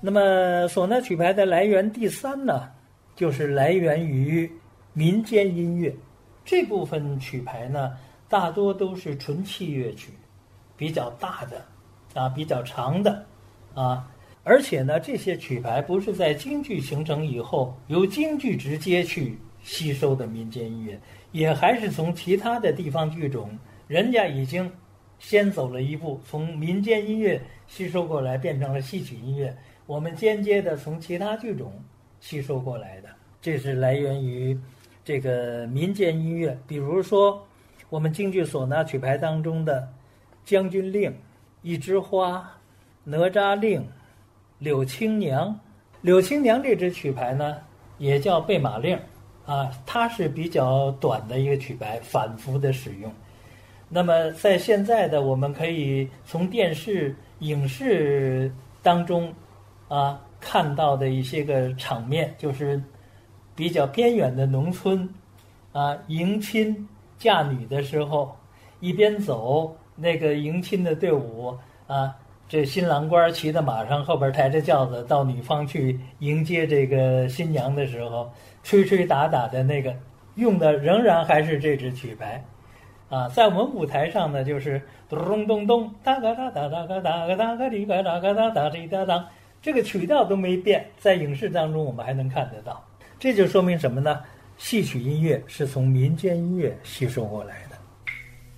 那么唢呐曲牌的来源第三呢，就是来源于民间音乐。这部分曲牌呢，大多都是纯器乐曲，比较大的比较长的而且呢，这些曲牌不是在京剧形成以后由京剧直接去吸收的民间音乐，也还是从其他的地方剧种，人家已经先走了一步，从民间音乐吸收过来变成了戏曲音乐，我们间接的从其他剧种吸收过来的。这是来源于这个民间音乐。比如说我们京剧唢呐曲牌当中的将军令、一枝花、哪吒令、柳青娘。柳青娘这支曲牌呢也叫备马令它是比较短的一个曲牌，反复的使用。那么在现在的我们可以从电视影视当中看到的一些个场面，就是比较边远的农村迎亲嫁女的时候，一边走那个迎亲的队伍这新郎官骑在马上，后边抬着轿子到女方去迎接这个新娘的时候，吹吹打打的那个用的仍然还是这支曲牌在我们舞台上呢，就是咚咚咚哒嘎哒哒哒嘎哒嘎哒嘎哩嘎哒嘎哒哒哩哒当，这个曲调都没变，在影视当中我们还能看得到。这就说明什么呢？戏曲音乐是从民间音乐吸收过来的。